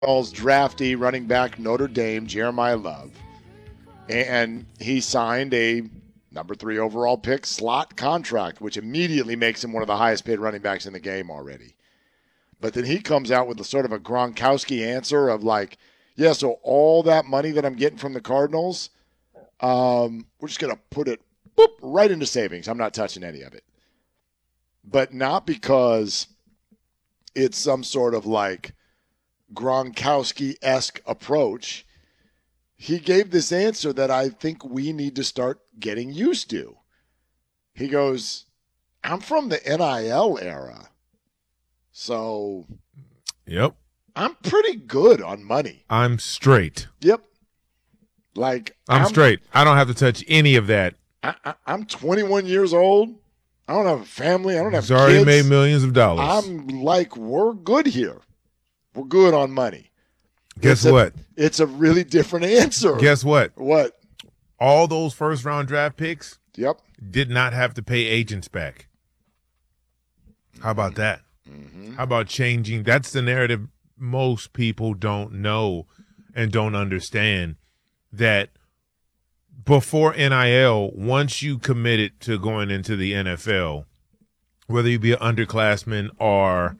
Cardinals draftee running back Notre Dame, Jeremiah Love. And he signed a number 3 overall pick slot contract, which immediately makes him one of the highest paid running backs in the game already. But then he comes out with a sort of a Gronkowski answer of like, yeah, so all that money that I'm getting from the Cardinals, we're just going to put it right into savings. I'm not touching any of it. But not because it's some sort of like Gronkowski-esque approach. He gave this answer that I think we need to start getting used to. He goes, I'm from the NIL era. So, yep, I'm pretty good on money. I'm straight. Yep. Like I'm straight. I don't have to touch any of that. I'm 21 years old. I don't have a family. I don't have He's already kids. made millions of dollars. I'm like, we're good here. We're good on money. Guess what? It's a really different answer. Guess what? What? All those first-round draft picks Yep. did not have to pay agents back. How about that? Mm-hmm. How about changing? That's the narrative most people don't know and don't understand, that before NIL, once you committed to going into the NFL, whether you be an underclassman or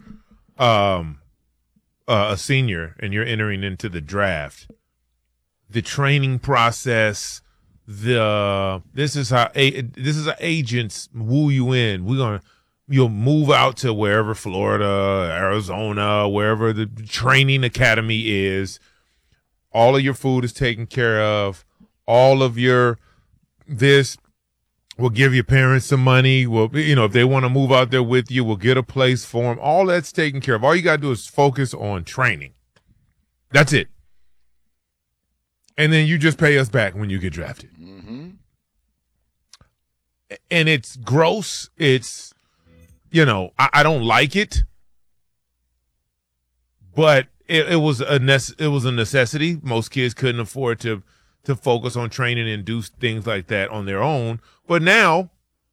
a senior and you're entering into the draft, the training process, this is how agents woo you in. You'll move out to wherever, Florida, Arizona, wherever the training academy is. All of your food is taken care of. All of your this, we'll give your parents some money. We'll, if they want to move out there with you, we'll get a place for them. All that's taken care of. All you got to do is focus on training. That's it. And then you just pay us back when you get drafted. Mm-hmm. And it's gross. It's, I don't like it, but it was a necessity. Most kids couldn't afford to focus on training and do things like that on their own. But now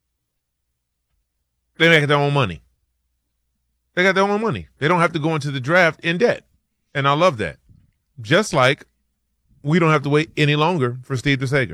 they make their own money. They got their own money. They don't have to go into the draft in debt. And I love that. Just like we don't have to wait any longer for Steve DeSager.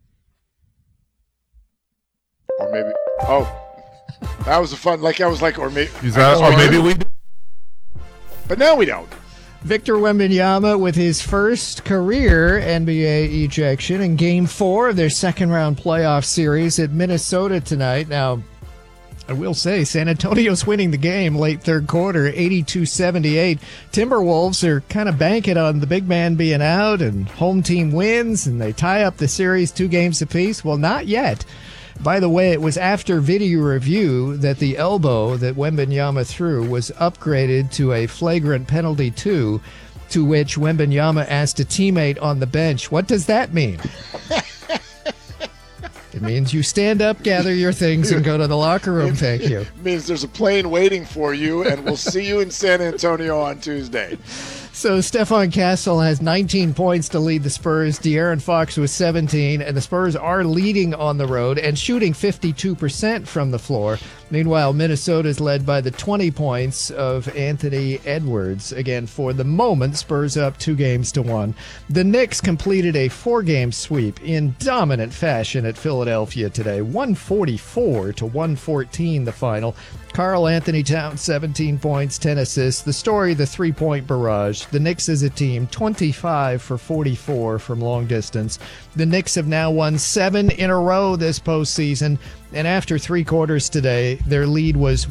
Or maybe, that was a fun, or maybe we do. But now we don't. Victor Wembanyama with his first career NBA ejection in Game 4 of their second-round playoff series at Minnesota tonight. Now, I will say San Antonio's winning the game late third quarter, 82-78. Timberwolves are kind of banking on the big man being out and home team wins, and they tie up the series 2 games apiece. Well, not yet. By the way, it was after video review that the elbow that Wembanyama threw was upgraded to a flagrant penalty 2, to which Wembanyama asked a teammate on the bench, "What does that mean?" It means you stand up, gather your things, and go to the locker room. Thank you. It means there's a plane waiting for you, and we'll see you in San Antonio on Tuesday. So Stephon Castle has 19 points to lead the Spurs. De'Aaron Fox with 17, and the Spurs are leading on the road and shooting 52% from the floor. Meanwhile, Minnesota is led by the 20 points of Anthony Edwards. Again, for the moment, Spurs up 2-1. The Knicks completed a 4-game sweep in dominant fashion at Philadelphia today. 144-114 the final. Karl Anthony Towns, 17 points, 10 assists. The story, the three-point barrage. The Knicks as a team, 25 for 44 from long distance. The Knicks have now won 7 in a row this postseason, and after 3 quarters today, their lead was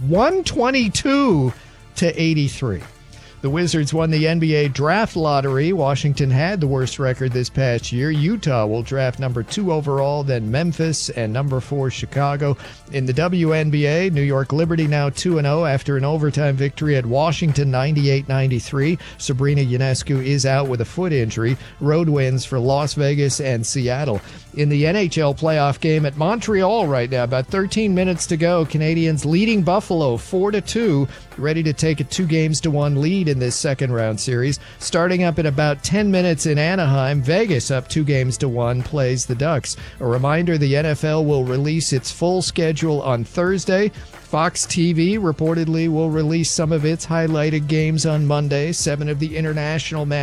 122-83. The Wizards won the NBA draft lottery. Washington had the worst record this past year. Utah will draft number 2 overall, then Memphis, and number 4 Chicago. In the WNBA, New York Liberty now 2-0 after an overtime victory at Washington 98-93. Sabrina Ionescu is out with a foot injury. Road wins for Las Vegas and Seattle. In the NHL playoff game at Montreal right now, about 13 minutes to go. Canadians leading Buffalo 4-2, ready to take a 2-1 lead in this second round series. Starting up in about 10 minutes in Anaheim, Vegas, up 2-1, plays the Ducks. A reminder, the NFL will release its full schedule on Thursday. Fox TV reportedly will release some of its highlighted games on Monday. 7 of the international matches